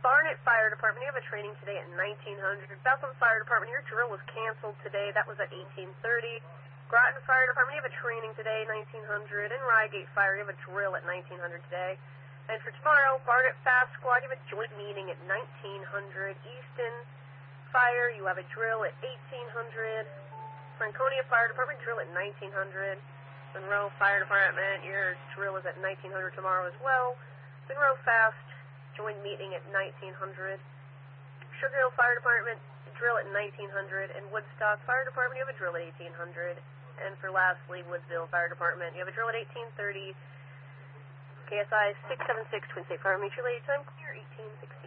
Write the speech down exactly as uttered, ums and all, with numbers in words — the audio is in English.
Barnet Fire Department, you have a training today at nineteen hundred. Bethlehem Fire Department, your drill was canceled today. That was at eighteen thirty. Groton Fire Department, you have a training today, nineteen hundred. And Reigate Fire, you have a drill at nineteen hundred today. And for tomorrow, Barnet Fast Squad, you have a joint meeting at nineteen hundred. Easton Fire, you have a drill at eighteen hundred. Franconia Fire Department, drill at nineteen hundred. Monroe Fire Department, your drill is at nineteen hundred tomorrow as well. Monroe Fast, joint meeting at nineteen hundred. Sugar Hill Fire Department, drill at nineteen hundred. And Woodstock Fire Department, you have a drill at eighteen hundred. And for lastly, Woodsville Fire Department, you have a drill at eighteen thirty. K S I six seven six, Twin State Fire, meet your lady time, clear eighteen sixty.